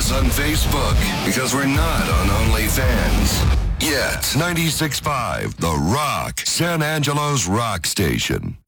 us on Facebook because we're not on OnlyFans. Yet. 96.5, The Rock, San Angelo's rock station.